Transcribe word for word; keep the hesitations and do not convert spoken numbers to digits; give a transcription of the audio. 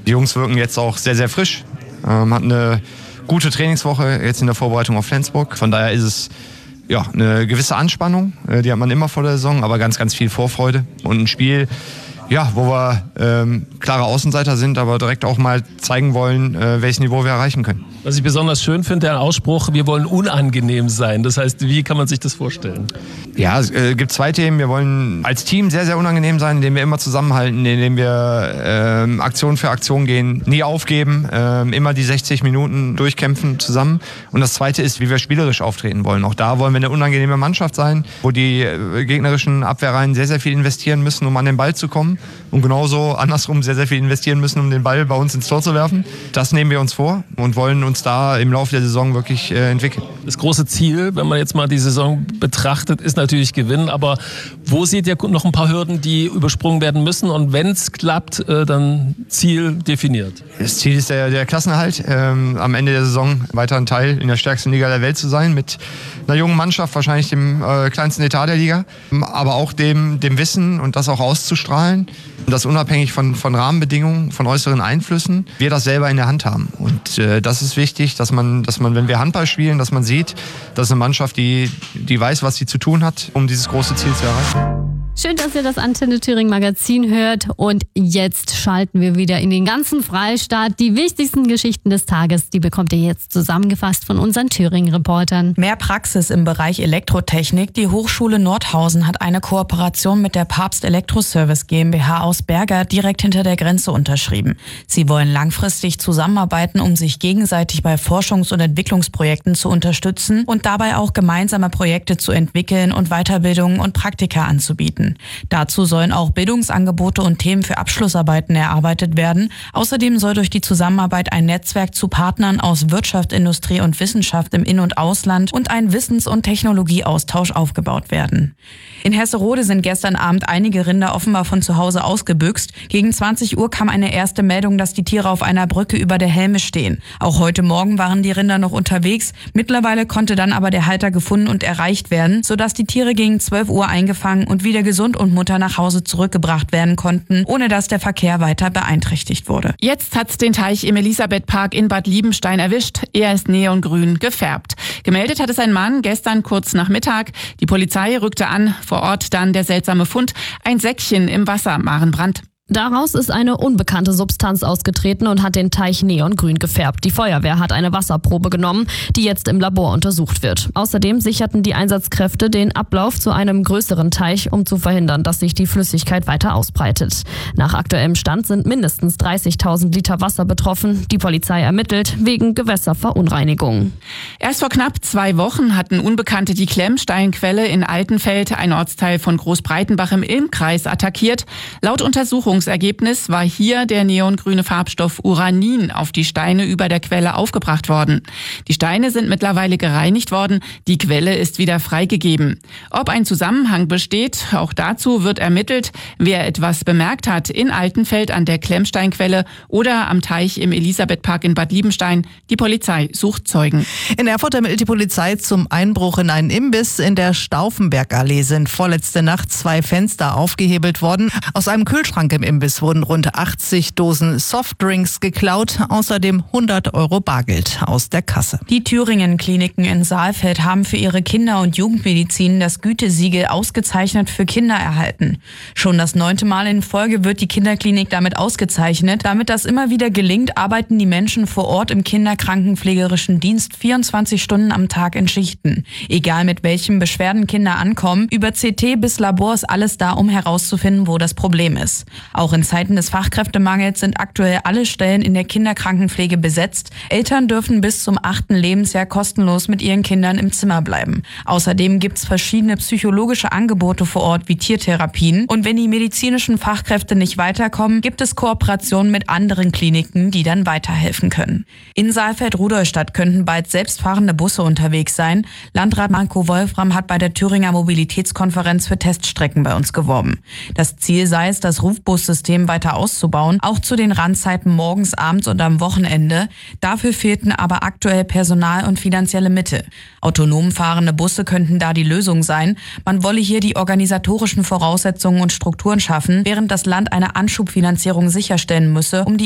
Die Jungs wirken jetzt auch sehr, sehr frisch, ähm, hatten eine gute Trainingswoche jetzt in der Vorbereitung auf Flensburg. Von daher ist es ja, eine gewisse Anspannung, die hat man immer vor der Saison, aber ganz, ganz viel Vorfreude und ein Spiel, ja, wo wir ähm, klare Außenseiter sind, aber direkt auch mal zeigen wollen, äh, welches Niveau wir erreichen können. Was ich besonders schön finde, der Ausspruch, wir wollen unangenehm sein. Das heißt, wie kann man sich das vorstellen? Ja, es äh, gibt zwei Themen. Wir wollen als Team sehr, sehr unangenehm sein, indem wir immer zusammenhalten, indem wir ähm, Aktion für Aktion gehen, nie aufgeben, ähm, immer die sechzig Minuten durchkämpfen zusammen. Und das Zweite ist, wie wir spielerisch auftreten wollen. Auch da wollen wir eine unangenehme Mannschaft sein, wo die äh, gegnerischen Abwehrreihen sehr, sehr viel investieren müssen, um an den Ball zu kommen. Und genauso andersrum sehr, sehr viel investieren müssen, um den Ball bei uns ins Tor zu werfen. Das nehmen wir uns vor und wollen uns da im Laufe der Saison wirklich äh, entwickeln. Das große Ziel, wenn man jetzt mal die Saison betrachtet, ist natürlich Gewinnen. Aber wo seht ihr noch ein paar Hürden, die übersprungen werden müssen? Und wenn es klappt, äh, dann Ziel definiert? Das Ziel ist der, der Klassenerhalt. Ähm, am Ende der Saison weiter ein Teil in der stärksten Liga der Welt zu sein. Mit einer jungen Mannschaft, wahrscheinlich dem äh, kleinsten Etat der Liga. Aber auch dem, dem Wissen und das auch auszustrahlen. Und das unabhängig von, von Rahmenbedingungen, von äußeren Einflüssen, wir das selber in der Hand haben. Und äh, das ist wichtig, dass man, dass man, wenn wir Handball spielen, dass man sieht, das ist eine Mannschaft, die, die weiß, was sie zu tun hat, um dieses große Ziel zu erreichen. Schön, dass ihr das Antenne Thüringen Magazin hört. Und jetzt schalten wir wieder in den ganzen Freistaat. Die wichtigsten Geschichten des Tages, die bekommt ihr jetzt zusammengefasst von unseren Thüringen-Reportern. Mehr Praxis im Bereich Elektrotechnik. Die Hochschule Nordhausen hat eine Kooperation mit der Papst Elektroservice GmbH aus Berger direkt hinter der Grenze unterschrieben. Sie wollen langfristig zusammenarbeiten, um sich gegenseitig bei Forschungs- und Entwicklungsprojekten zu unterstützen und dabei auch gemeinsame Projekte zu entwickeln und Weiterbildungen und Praktika anzubieten. Dazu sollen auch Bildungsangebote und Themen für Abschlussarbeiten erarbeitet werden. Außerdem soll durch die Zusammenarbeit ein Netzwerk zu Partnern aus Wirtschaft, Industrie und Wissenschaft im In- und Ausland und ein Wissens- und Technologieaustausch aufgebaut werden. In Hesserode sind gestern Abend einige Rinder offenbar von zu Hause ausgebüxt. Gegen zwanzig Uhr kam eine erste Meldung, dass die Tiere auf einer Brücke über der Helme stehen. Auch heute Morgen waren die Rinder noch unterwegs. Mittlerweile konnte dann aber der Halter gefunden und erreicht werden, sodass die Tiere gegen zwölf Uhr eingefangen und wieder gesund und munter nach Hause zurückgebracht werden konnten, ohne dass der Verkehr weiter beeinträchtigt wurde. Jetzt hat's den Teich im Elisabethpark in Bad Liebenstein erwischt. Er ist neongrün gefärbt. Gemeldet hat es ein Mann gestern kurz nach Mittag. Die Polizei rückte an. Vor Ort dann der seltsame Fund. Ein Säckchen im Wasser. Maren Brandt. Daraus ist eine unbekannte Substanz ausgetreten und hat den Teich neongrün gefärbt. Die Feuerwehr hat eine Wasserprobe genommen, die jetzt im Labor untersucht wird. Außerdem sicherten die Einsatzkräfte den Ablauf zu einem größeren Teich, um zu verhindern, dass sich die Flüssigkeit weiter ausbreitet. Nach aktuellem Stand sind mindestens dreißigtausend Liter Wasser betroffen. Die Polizei ermittelt wegen Gewässerverunreinigung. Erst vor knapp zwei Wochen hatten Unbekannte die Klemmsteinquelle in Altenfeld, ein Ortsteil von Großbreitenbach im Ilmkreis, attackiert. Laut Untersuchung Ergebnis war hier der neongrüne Farbstoff Uranin auf die Steine über der Quelle aufgebracht worden. Die Steine sind mittlerweile gereinigt worden, die Quelle ist wieder freigegeben. Ob ein Zusammenhang besteht, auch dazu wird ermittelt. Wer etwas bemerkt hat in Altenfeld an der Klemmsteinquelle oder am Teich im Elisabethpark in Bad Liebenstein, die Polizei sucht Zeugen. In Erfurt ermittelt die Polizei zum Einbruch in einen Imbiss. In der Stauffenbergallee sind vorletzte Nacht zwei Fenster aufgehebelt worden. Aus einem Kühlschrank im Imbiss wurden rund achtzig Dosen Softdrinks geklaut, außerdem hundert Euro Bargeld aus der Kasse. Die Thüringen-Kliniken in Saalfeld haben für ihre Kinder- und Jugendmedizin das Gütesiegel ausgezeichnet für Kinder erhalten. Schon das neunte Mal in Folge wird die Kinderklinik damit ausgezeichnet. Damit das immer wieder gelingt, arbeiten die Menschen vor Ort im kinderkrankenpflegerischen Dienst vierundzwanzig Stunden am Tag in Schichten. Egal mit welchen Beschwerden Kinder ankommen, über C T bis Labor ist alles da, um herauszufinden, wo das Problem ist. Auch in Zeiten des Fachkräftemangels sind aktuell alle Stellen in der Kinderkrankenpflege besetzt. Eltern dürfen bis zum achten Lebensjahr kostenlos mit ihren Kindern im Zimmer bleiben. Außerdem gibt es verschiedene psychologische Angebote vor Ort wie Tiertherapien. Und wenn die medizinischen Fachkräfte nicht weiterkommen, gibt es Kooperationen mit anderen Kliniken, die dann weiterhelfen können. In Saalfeld-Rudolstadt könnten bald selbstfahrende Busse unterwegs sein. Landrat Marco Wolfram hat bei der Thüringer Mobilitätskonferenz für Teststrecken bei uns geworben. Das Ziel sei es, das Rufbussystem weiter auszubauen, auch zu den Randzeiten morgens, abends und am Wochenende. Dafür fehlten aber aktuell Personal und finanzielle Mittel. Autonom fahrende Busse könnten da die Lösung sein. Man wolle hier die organisatorischen Voraussetzungen und Strukturen schaffen, während das Land eine Anschubfinanzierung sicherstellen müsse, um die